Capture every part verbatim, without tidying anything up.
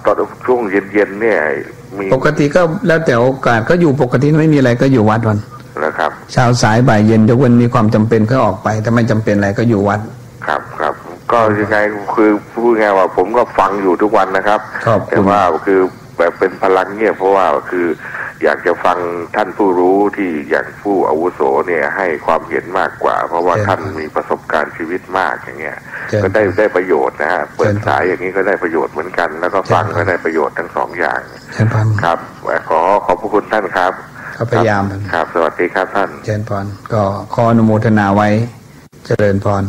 ตอนช่วงเย็นๆเนี่ยมีปกติก็แล้วแต่โอกาสก็อยู่ปกติไม่มีอะไรก็อยู่วัดวันนะครับเช้าสายบ่ายเย็นยกเว้นมีความจำเป็นก็ออกไปถ้าไม่จำเป็นอะไรก็อยู่วัดครับครับก็ยังไงคือพูดง่ายว่าผมก็ฟังอยู่ทุกวันนะครับแต่ว่าคือแบบเป็นพลังเงียบเพราะว่าคืออยากจะฟังท่านผู้รู้ที่อย่างผู้อาวุโสเนี่ยให้ความเห็นมากกว่าเพราะว่าท่านมีประสบการณ์ชีวิตมากอย่างเงี้ยก็ได้ได้ประโยชน์นะฮะเปิดสายอย่างนี้ก็ได้ประโยชน์เหมือนกันแล้วก็ฟังก็ได้ประโยชน์ทั้งสองอย่างครับขอขอบพระคุณท่านครับก็พยายามครับสวัสดีครับท่านเจริญพรก็ขออนุโมทนาไว้เจริญพร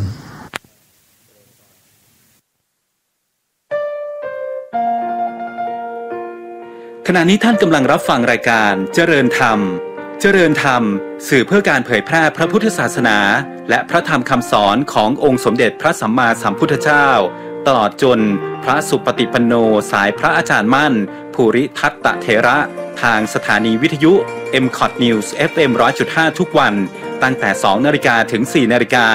ขณะนี้ท่านกำลังรับฟังรายการเจริญธรรมเจริญธรรมสื่อเพื่อการเผยแพร่พระพุทธศาสนาและพระธรรมคำสอนขององค์สมเด็จพระสัมมาสัมพุทธเจ้าตลอดจนพระสุปฏิปันโนสายพระอาจารย์มั่นภูริทัตตเถระทางสถานีวิทยุ เอ็ม คอท News เอฟ เอ็ม หนึ่งร้อยจุดห้า ทุกวันตั้งแต่ สองนาฬิกา ถึง สี่นาฬิกา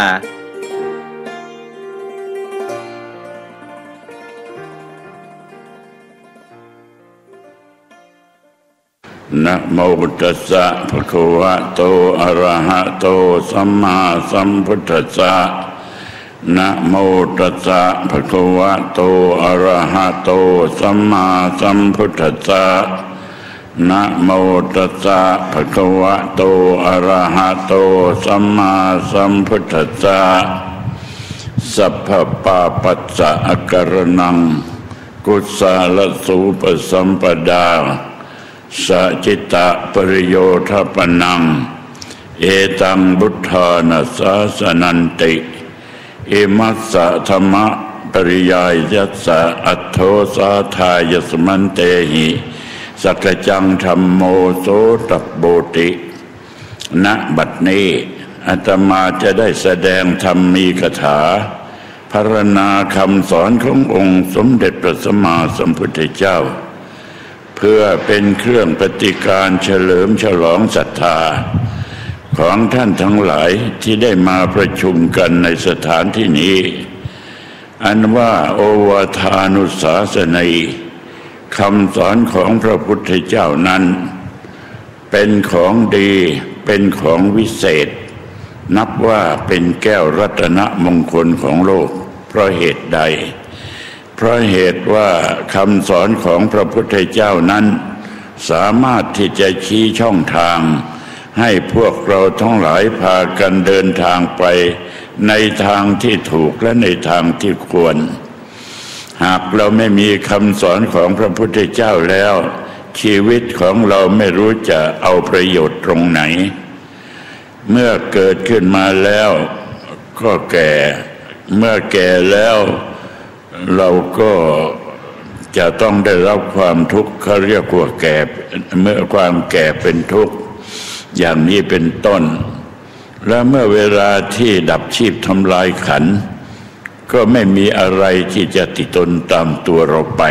นะโมตัสสะภะคะวะโตอะระหะโตสัมมาสัมพุทธัสสะนะโมตัสสะภะคะวะโตอะระหะโตสัมมาสัมพุทธัสสะนะโมตัสสะภะคะวะโตอะระหะโตสัมมาสัมพุทธัสสะสัพพปาปัสสะอาการนังกุศลสูปสัมปดาสัจจิตะปริโยทปนังเอตังบุทธานาสาสนันติเอมัสสะธรรมะปริยายยัสสะอัตโธสาทายสมันเตหิสักจังธัมโมโสตโบติณบัดนี้อาตมาจะได้แสดงธรรมีกถาพรรณนาคำสอนขององค์สมเด็จพระสัมมาสัมพุทธเจ้าเพื่อเป็นเครื่องปฏิการเฉลิมฉลองศรัทธาของท่านทั้งหลายที่ได้มาประชุมกันในสถานที่นี้อันว่าโอวาทานุสาสนัยคำสอนของพระพุทธเจ้านั้นเป็นของดีเป็นของวิเศษนับว่าเป็นแก้วรัตนมงคลของโลกเพราะเหตุใดเพราะเหตุว่าคำสอนของพระพุทธเจ้านั้นสามารถที่จะชี้ช่องทางให้พวกเราทั้งหลายพากันเดินทางไปในทางที่ถูกและในทางที่ควรหากเราไม่มีคำสอนของพระพุทธเจ้าแล้วชีวิตของเราไม่รู้จะเอาประโยชน์ตรงไหนเมื่อเกิดขึ้นมาแล้วก็แก่เมื่อแก่แล้วเราก็จะต้องได้รับความทุกข์เขาเรียกว่าแก่เมื่อความแก่เป็นทุกข์อย่างนี้เป็นต้นและเมื่อเวลาที่ดับชีพทำลายขันธ์ก็ไม่มีอะไรที่จะติดตนตามตัวเราไป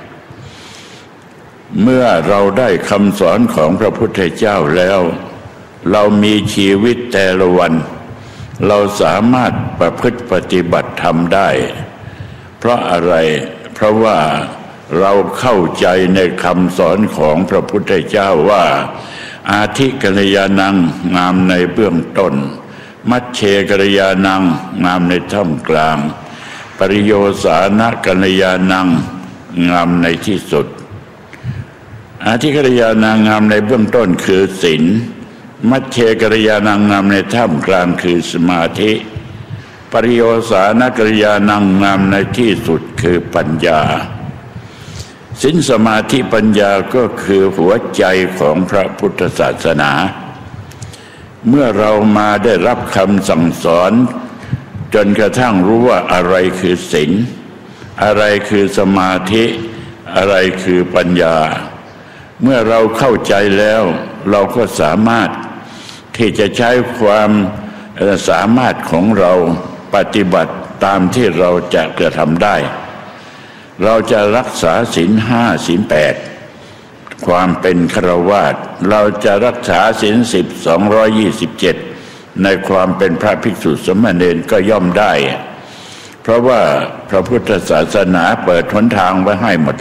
เมื่อเราได้คำสอนของพระพุทธเจ้าแล้วเรามีชีวิตแต่ละวันเราสามารถประพฤติปฏิบัติธรรมได้เพราะอะไรเพราะว่าเราเข้าใจในคำสอนของพระพุทธเจ้าว่าอาทิกัลยาณังงามในเบื้องต้นมัชเชกัลยาณังงามในท่ามกลางปริโยสานะกัลยาณังงามในที่สุดอาทิกัลยาณังงามในเบื้องต้นคือศีลมัชเชกัลยาณังงามในท่ามกลางคือสมาธิปริโยสานะกัลยาณังงามในที่สุดคือปัญญาศีลสมาธิปัญญาก็คือหัวใจของพระพุทธศาสนาเมื่อเรามาได้รับคำสั่งสอนจนกระทั่งรู้ว่าอะไรคือศีลอะไรคือสมาธิอะไรคือปัญญาเมื่อเราเข้าใจแล้วเราก็สามารถที่จะใช้ความสามารถของเราปฏิบัติตามที่เราจะกระทำได้เราจะรักษาศีลห้าศีลแปดความเป็นฆราวาสเราจะรักษาศีลสิบสองร้อยยี่สิบเจ็ดในความเป็นพระภิกษุสมณเณรก็ย่อมได้เพราะว่าพระพุทธศาสนาเปิดหนทางไว้ให้หมด